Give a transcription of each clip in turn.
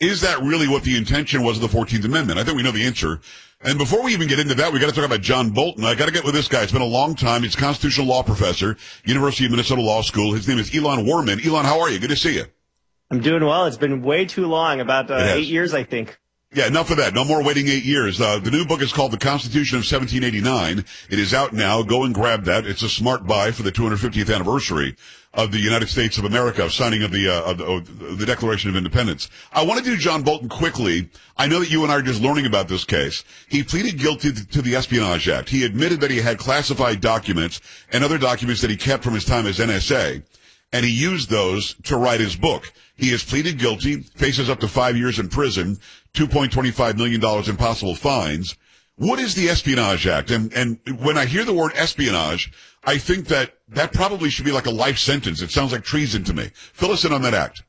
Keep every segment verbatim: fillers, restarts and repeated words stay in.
Is that really what the intention was of the fourteenth Amendment? I think we know the answer. And before we even get into that, we got to talk about John Bolton. I got to get with this guy. It's been a long time. He's a constitutional law professor, University of Minnesota Law School. His name is Elon Warman. Elon, how are you? Good to see you. I'm doing well. It's been way too long, about uh, eight years, I think. Yeah, enough of that. No more waiting eight years. Uh, the new book is called The Constitution of seventeen eighty-nine. It is out now. Go and grab that. It's a smart buy for the two hundred fiftieth anniversary of the United States of America, signing of the, uh, of the, of the Declaration of Independence. I want to do John Bolton quickly. I know that you and I are just learning about this case. He pleaded guilty to the Espionage Act. He admitted that he had classified documents and other documents that he kept from his time as N S A, and he used those to write his book. He has pleaded guilty, faces up to five years in prison, two point two five million dollars in possible fines. What is the Espionage Act? And, and when I hear the word espionage, I think that that probably should be like a life sentence. It sounds like treason to me. Fill us in on that act.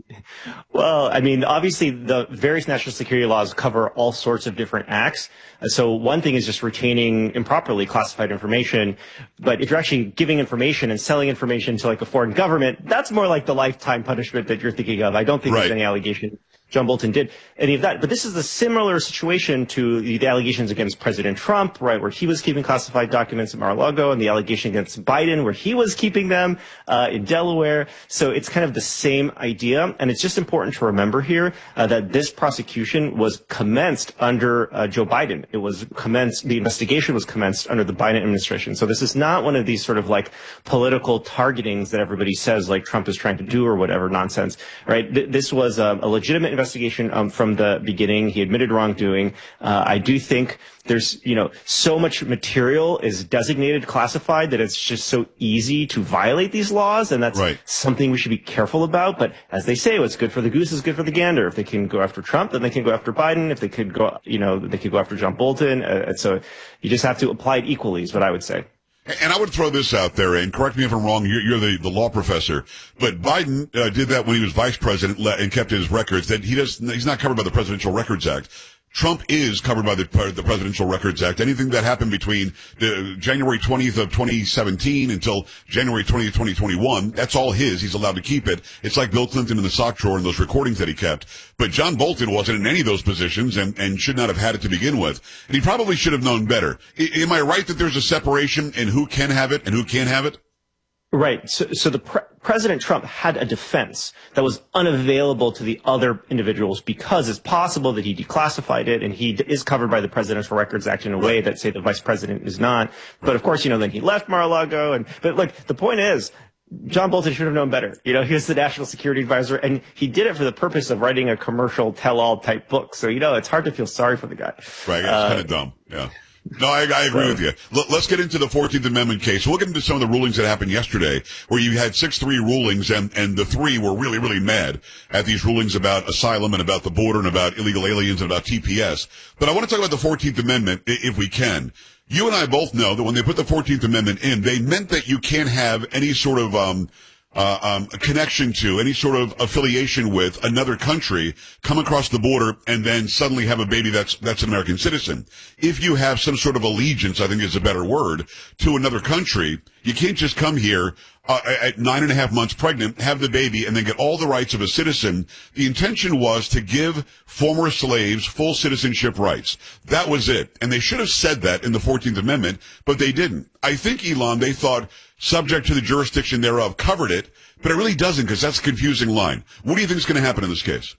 Well, I mean, obviously, the various national security laws cover all sorts of different acts. So one thing is just retaining improperly classified information. But if you're actually giving information and selling information to like a foreign government, that's more like the lifetime punishment that you're thinking of. I don't think right. there's any allegation John Bolton did any of that. But this is a similar situation to the, the allegations against President Trump, right, where he was keeping classified documents at Mar-a-Lago, and the allegation against Biden, where he was keeping them uh, in Delaware. So it's kind of the same idea. And it's just important to remember here uh, that this prosecution was commenced under uh, Joe Biden. It was commenced, the investigation was commenced under the Biden administration. So this is not one of these sort of like political targetings that everybody says like Trump is trying to do or whatever nonsense, right? Th- this was um, a legitimate investigation um, from the beginning. He admitted wrongdoing. Uh, I do think there's, you know, so much material is designated classified that it's just so easy to violate these laws. And that's right. something we should be careful about. But as they say, what's good for the goose is good for the gander. If they can go after Trump, then they can go after Biden. If they could go, you know, they could go after John Bolton. Uh, and so you just have to apply it equally is what I would say. And I would throw this out there, and correct me if I'm wrong, you're, you're the, the law professor, but Biden uh, did that when he was vice president and kept his records. That he does, he's not covered by the Presidential Records Act. Trump is covered by the, the Presidential Records Act. Anything that happened between the January twentieth of twenty seventeen until January twentieth, twenty twenty-one, that's all his. He's allowed to keep it. It's like Bill Clinton in the sock drawer and those recordings that he kept. But John Bolton wasn't in any of those positions and, and should not have had it to begin with. And he probably should have known better. I, am I right that there's a separation in who can have it and who can't have it? Right. So, so the pre- President Trump had a defense that was unavailable to the other individuals because it's possible that he declassified it and he d- is covered by the Presidential Records Act in a way that, say, the vice president is not. But of course, you know, then he left Mar-a-Lago. And, but look, the point is, John Bolton should have known better. You know, he was the national security advisor and he did it for the purpose of writing a commercial tell-all type book. So, you know, it's hard to feel sorry for the guy. Right. It's uh, kind of dumb. Yeah. No, I, I agree with you. L- let's get into the fourteenth Amendment case. We'll get into some of the rulings that happened yesterday, where you had six three rulings, and, and the three were really, really mad at these rulings about asylum and about the border and about illegal aliens and about T P S. But I want to talk about the fourteenth Amendment, if we can. You and I both know that when they put the fourteenth Amendment in, they meant that you can't have any sort of um Uh, um, a connection to, any sort of affiliation with another country, come across the border, and then suddenly have a baby that's that's an American citizen. If you have some sort of allegiance, I think is a better word, to another country, you can't just come here uh, at nine and a half months pregnant, have the baby, and then get all the rights of a citizen. The intention was to give former slaves full citizenship rights. That was it. And they should have said that in the fourteenth Amendment, but they didn't. I think, Elon, they thought subject to the jurisdiction thereof covered it, but it really doesn't, because that's a confusing line. What do you think is going to happen in this case?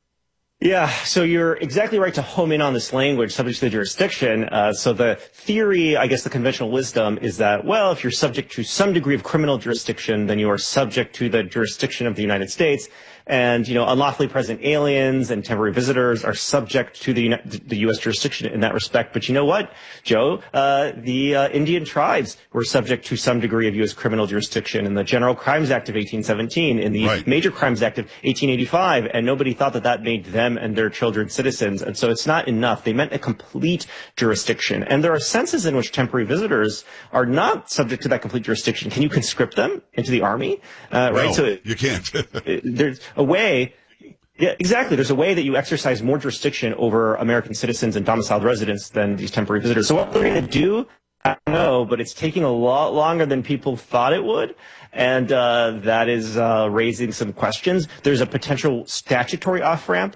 Yeah, so you're exactly right to home in on this language, subject to the jurisdiction. Uh, so the theory, I guess the conventional wisdom is that, well, if you're subject to some degree of criminal jurisdiction, then you are subject to the jurisdiction of the United States. And, you know, unlawfully present aliens and temporary visitors are subject to the, the U S jurisdiction in that respect. But you know what, Joe? Uh, the uh, Indian tribes were subject to some degree of U S criminal jurisdiction in the General Crimes Act of eighteen seventeen, in the right. Major Crimes Act of eighteen eighty-five, and nobody thought that that made them and their children citizens. And so it's not enough. They meant a complete jurisdiction. And there are senses in which temporary visitors are not subject to that complete jurisdiction. Can you conscript them into the army? Uh, no, right? So you can't. there's a way, yeah, exactly. There's a way that you exercise more jurisdiction over American citizens and domiciled residents than these temporary visitors. So what they're going to do, I don't know, but it's taking a lot longer than people thought it would. And uh, that is uh, raising some questions. There's a potential statutory off-ramp